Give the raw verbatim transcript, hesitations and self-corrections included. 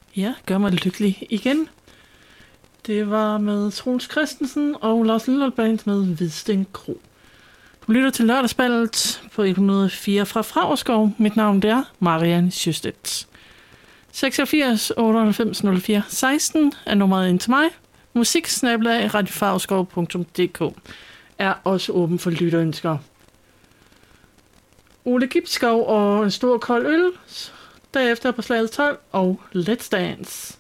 Ja, gør mig lykkelig igen. Det var med Troels Christensen og Lars Lilleholt Band med Hvidsten Kro. Du lytter til Lørdagsballet på et hundrede og fire fra Fragerskov. Mit navn er Marianne Sjøstedt. seksogfirs otteoghalvfems nul fire seksten er nummeret ind til mig. Musik snabel-a radiofarskov punktum d k er også åben for lytterønsker. Ole Gibskov og en stor kold øl. Derefter på slaget tolv og Let's Dance.